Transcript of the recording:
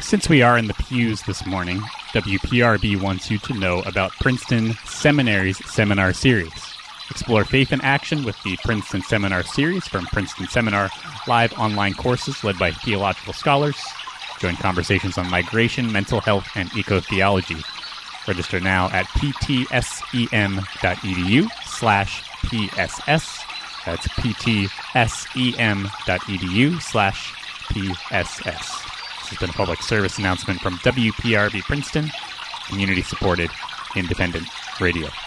Since we are in the pews this morning, WPRB wants you to know about Princeton Seminary's Seminar Series. Explore faith in action with the Princeton Seminar Series from Princeton Seminar, live online courses led by theological scholars. Join conversations on migration, mental health, and eco-theology. Register now at ptsem.edu/PSS. That's ptsem.edu/PSS. This has been a public service announcement from WPRB Princeton, community-supported independent radio.